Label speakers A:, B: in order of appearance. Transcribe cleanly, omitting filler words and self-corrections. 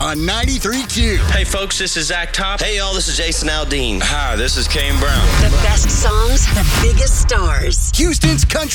A: on 93Q.
B: Hey, folks, this is Zach Top.
C: Hey, y'all, this is Jason Aldean.
D: Hi, this is Kane Brown.
E: The best songs, the biggest stars.
A: Houston's country